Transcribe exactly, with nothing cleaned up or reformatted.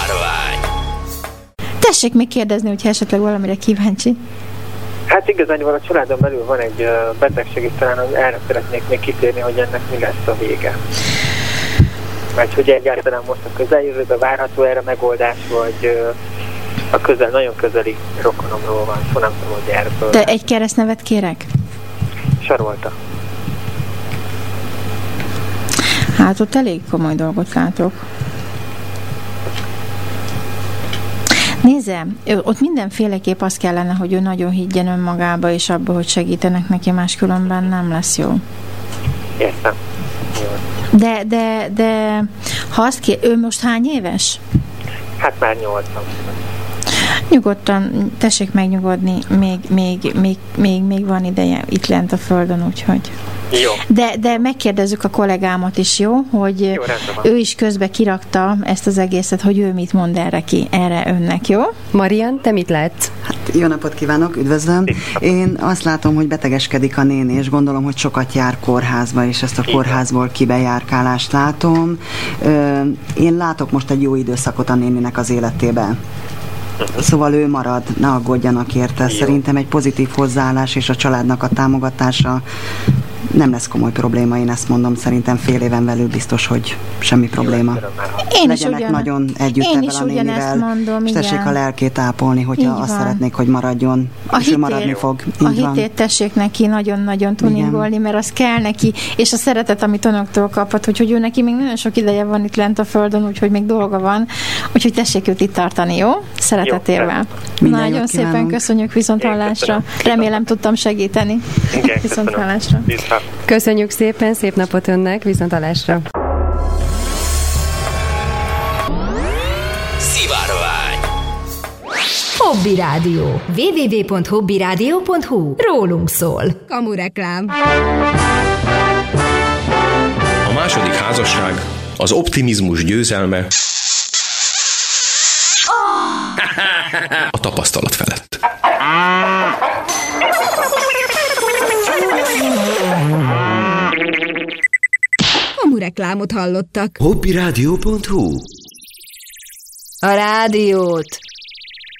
Szivárvány. Tessék még kérdezni, hogyha esetleg valamire kíváncsi. Hát igazán a családon belül van egy betegség, és talán erre szeretnék még kitérni, hogy ennek mi lesz a vége. Vagy hogy egyáltalán most a közeljövőben várható erre megoldás, vagy a közel, nagyon közeli rokonomról van szó, nem tudom, hogy erről. De egy keresztnevet kérek? Sarolta. Hát ott elég komoly dolgot látok. Nézze, ott mindenféleképp az kellene, hogy ő nagyon higgyen önmagába, és abba, hogy segítenek neki, máskülönben nem lesz jó. Értem. Jó. De, de, de, ha azt kér, ő most hány éves? Hát már nyolcvan. Nyugodtan, tessék megnyugodni, még, még, még, még, még van ideje itt lent a földön, úgyhogy... Jó. De, de megkérdezzük a kollégámat is, jó? Hogy jó, ő is közbe kirakta ezt az egészet, hogy ő mit mond erre ki, erre önnek, jó? Marian, te mit látsz? Hát, jó napot kívánok, üdvözlöm. Én azt látom, hogy betegeskedik a néni, és gondolom, hogy sokat jár kórházba, és ezt a kórházból kibejárkálást látom. Én látok most egy jó időszakot a néninek az életében. Szóval ő marad, ne aggódjanak érte. Jó. Szerintem egy pozitív hozzáállás és a családnak a támogatása nem lesz komoly probléma, én ezt mondom, szerintem fél éven belül biztos, hogy semmi probléma. Én Legyenek ugyan, nagyon együtt én ebben a nénivel, mondom, és tessék igen. a lelkét ápolni, hogyha így azt van. szeretnék, hogy maradjon, a és hitét, ő maradni fog. Így a van. hitét tessék neki nagyon-nagyon tuningolni, mert az kell neki, és a szeretet, amit önöktől kaphat, hogy ő neki még nagyon sok ideje van itt lent a földön, úgyhogy még dolga van, úgyhogy tessék őt itt tartani, jó? Szeretetérvel. Jó, nagyon szépen kívánunk. Köszönjük, viszonthallásra. Remélem tudtam segíteni. Igen, viszonthallásra. Köszönjük szépen, szép napot önnek, viszonthallásra. Szivárvány. Hobby Rádió. double-u double-u double-u pont hobby rádió pont hu. Rólunk szól. Kamu reklám. A második házasság az optimizmus győzelme a tapasztalat felett. Kamu reklámot hallottak. hobby rádió pont hu. A rádiót